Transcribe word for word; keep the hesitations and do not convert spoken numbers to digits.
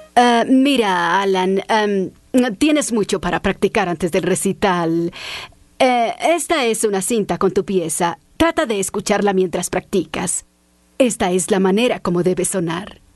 Ah, mira, Alan, am, tienes mucho para practicar antes del recital. Eh, esta es una cinta con tu pieza. Trata de escucharla mientras practicas. Esta es la manera como debe sonar.